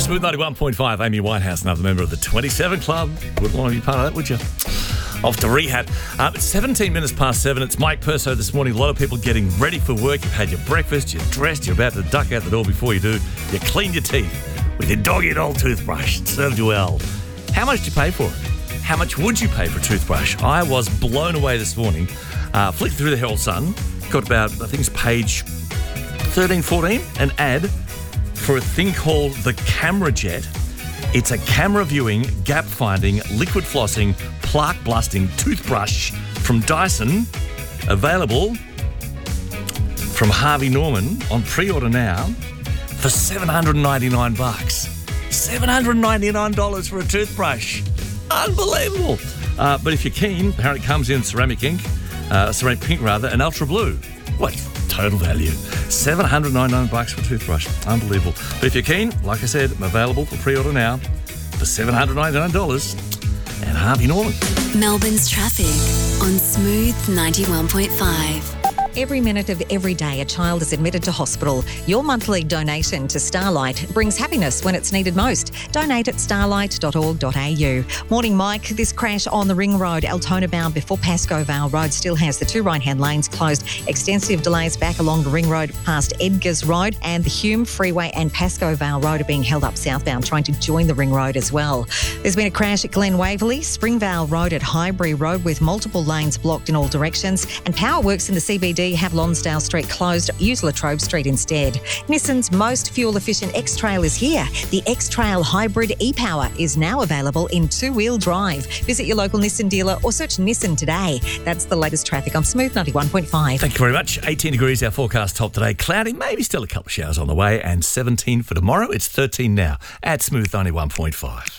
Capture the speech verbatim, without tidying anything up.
Smooth ninety-one point five, Amy Whitehouse, another member of the twenty-seven Club. Wouldn't want to be part of that, would you? Off to rehab. Uh, it's seventeen minutes past seven. It's Mike Perso this morning. A lot of people getting ready for work. You've had your breakfast, you're dressed, you're about to duck out the door. Before you do, you clean your teeth with your dog-eared old toothbrush. It served you well. How much did you pay for it? How much would you pay for a toothbrush? I was blown away this morning. Uh, flicked through the Herald Sun. Got about, I think it's page thirteen, fourteen, an ad for a thing called the Camera Jet. It's a camera viewing, gap finding, liquid flossing, plaque blasting toothbrush from Dyson, available from Harvey Norman on pre-order now for seven hundred ninety-nine bucks. seven hundred ninety-nine dollars for a toothbrush. Unbelievable. Uh, but if you're keen, apparently it comes in ceramic ink, uh, ceramic pink rather, and ultra blue. What total value? seven hundred ninety-nine bucks for a toothbrush. Unbelievable. But if you're keen, like I said, I'm available for pre-order now for seven hundred ninety-nine dollars at Harvey Norman. Melbourne's traffic on Smooth ninety-one point five. Every minute of every day, a child is admitted to hospital. Your monthly donation to Starlight brings happiness when it's needed most. Donate at starlight dot org dot a u. Morning, Mike. This crash on the Ring Road, Altona bound before Pascoe Vale Road, still has the two right-hand lanes closed. Extensive delays back along the Ring Road past Edgars Road, and the Hume Freeway and Pascoe Vale Road are being held up southbound, trying to join the Ring Road as well. There's been a crash at Glen Waverley, Springvale Road at Highbury Road with multiple lanes blocked in all directions, and power works in the C B D have Lonsdale Street closed. Use Latrobe Street instead. Nissan's most fuel-efficient X-Trail is here. The X-Trail Hybrid e-Power is now available in two-wheel drive. Visit your local Nissan dealer or search Nissan today. That's the latest traffic on Smooth ninety-one point five. Thank you very much. eighteen degrees, our forecast top today. Cloudy, maybe still a couple of showers on the way, and seventeen for tomorrow. It's thirteen now at Smooth ninety-one point five.